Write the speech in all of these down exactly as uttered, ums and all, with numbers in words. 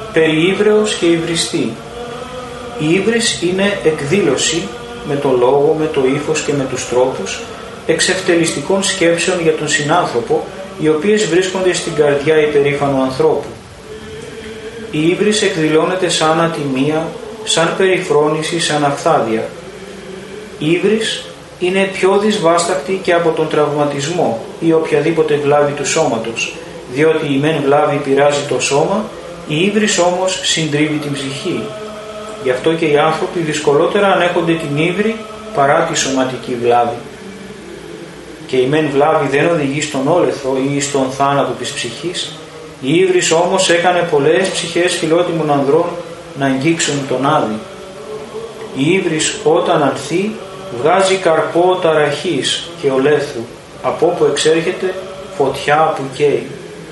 περί ύβρεως και υβριστή. Η ύβρις είναι εκδήλωση με το λόγο, με το ύφος και με τους τρόπους εξευτελιστικών σκέψεων για τον συνάνθρωπο, οι οποίες βρίσκονται στην καρδιά υπερήφανου ανθρώπου. Η ύβρις εκδηλώνεται σαν ατιμία, σαν περιφρόνηση, σαν αυθάδεια. Η ύβρις είναι πιο δυσβάσταχτη και από τον τραυματισμό ή οποιαδήποτε βλάβη του σώματος, διότι η μεν βλάβη πειράζει το σώμα, η ύβρις όμως συντρίβει την ψυχή. Γι' αυτό και οι άνθρωποι δυσκολότερα ανέχονται την ύβρη παρά τη σωματική βλάβη. Και η μεν βλάβη δεν οδηγεί στον όλεθρο ή στον θάνατο της ψυχής, η ύβρις όμως έκανε πολλές ψυχές φιλότιμων ανδρών να αγγίξουν τον Άδη. Η ύβρις όταν ανθεί βγάζει καρπό ταραχής και ολέθρου, από όπου εξέρχεται φωτιά που καίει.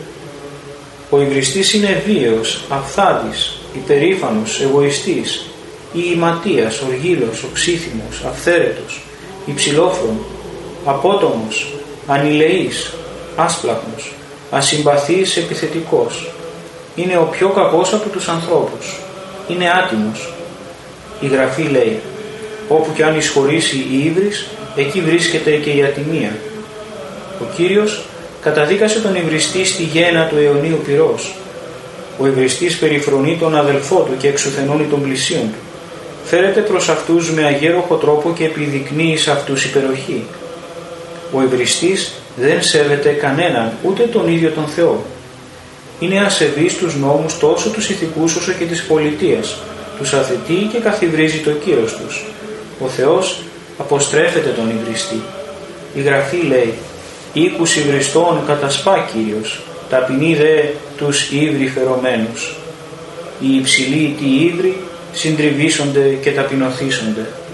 Ο υβριστής είναι βίαιος, αυθάδης, υπερήφανος, εγωιστής, ή ηματίας, οργήλος, οξύθυμος, αυθαίρετος, υψηλόφρον, απότομος, ανηλεής, άσπλαχνος, ασυμπαθής, επιθετικός. Είναι ο πιο κακός από τους ανθρώπους. Είναι άτιμος. Η Γραφή λέει, όπου και αν εισχωρήσει η ύβρις, εκεί βρίσκεται και η ατιμία. Ο Κύριος καταδίκασε τον υβριστή στη γέννα του αιωνίου πυρός. Ο υβριστής περιφρονεί τον αδελφό του και εξουθενώνει τον πλησίον του. Φέρεται προς αυτούς με αγέροχο τρόπο και επιδεικνύει σε αυτούς υπεροχή. Ο υβριστής δεν σέβεται κανέναν, ούτε τον ίδιο τον Θεό. Είναι ασεβής στους νόμους τόσο τους ηθικούς όσο και της πολιτείας. Τους αθετεί και καθιβρίζει το κύρος τους. Ο Θεός αποστρέφεται τον υβριστή. Η Γραφή λέει, οίκους υβριστών κατασπά Κύριος, ταπεινοί δε τους ύβρι φερωμένους. Οι υψηλοί τι ύβρι συντριβήσονται και ταπεινωθήσονται.